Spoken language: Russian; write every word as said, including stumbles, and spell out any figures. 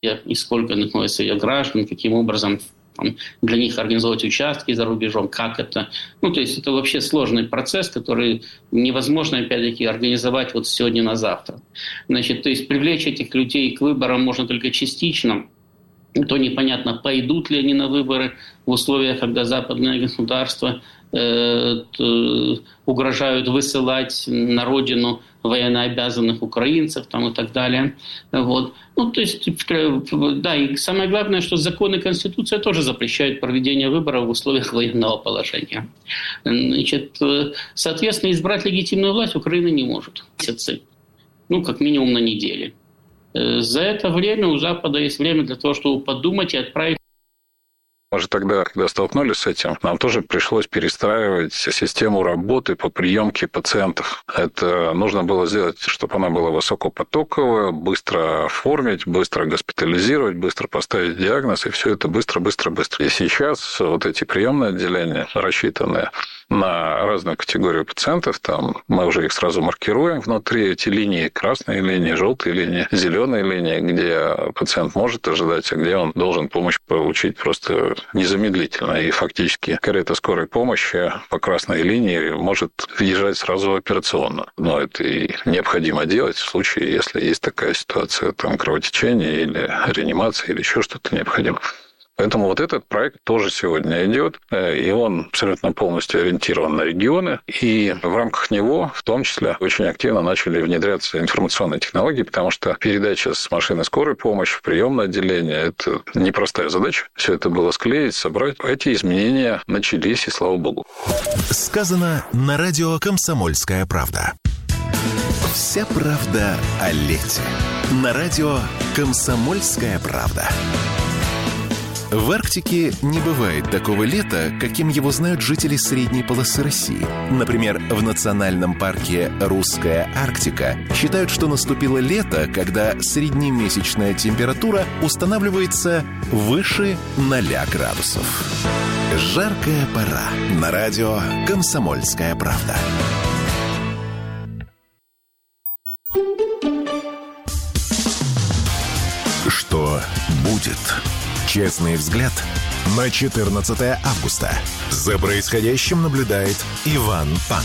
и сколько находится ее граждан, каким образом там, для них организовать участки за рубежом, как это. Ну, то есть это вообще сложный процесс, который невозможно, опять-таки, организовать вот сегодня на завтра. Значит, то есть привлечь этих людей к выборам можно только частично. То непонятно, пойдут ли они на выборы в условиях, когда западные государства э, т, угрожают высылать на родину военнообязанных украинцев там, и так далее. Вот. Ну, то есть, да, и самое главное, что закон и Конституция тоже запрещают проведение выборов в условиях военного положения. Значит, соответственно, избрать легитимную власть Украина не может. Ну, как минимум на неделе. За это время у Запада есть время для того, чтобы подумать и отправить. Мы же тогда, когда столкнулись с этим, нам тоже пришлось перестраивать систему работы по приемке пациентов. Это нужно было сделать, чтобы она была высокопотоковая, быстро оформить, быстро госпитализировать, быстро поставить диагноз, и все это быстро-быстро-быстро. И сейчас вот эти приемные отделения, рассчитанные на разную категорию пациентов, там мы уже их сразу маркируем внутри, эти линии, красные линии, желтые линии, зеленые линии, где пациент может ожидать, а где он должен помощь получить просто незамедлительно. И фактически карета скорой помощи по красной линии может въезжать сразу в операционную. Но это и необходимо делать в случае, если есть такая ситуация, там кровотечение или реанимация, или еще что-то необходимо. Поэтому вот этот проект тоже сегодня идет, и он абсолютно полностью ориентирован на регионы. И в рамках него, в том числе, очень активно начали внедряться информационные технологии, потому что передача с машины скорой помощи в приемное отделение – это непростая задача. Все это было склеить, собрать. Эти изменения начались, и слава богу. Сказано на радио «Комсомольская правда». Вся правда о лете. На радио «Комсомольская правда». В Арктике не бывает такого лета, каким его знают жители средней полосы России. Например, в национальном парке «Русская Арктика» считают, что наступило лето, когда среднемесячная температура устанавливается выше ноля градусов. Жаркая пора. На радио «Комсомольская правда». Что будет? Честный взгляд на четырнадцатое августа. За происходящим наблюдает Иван Пан.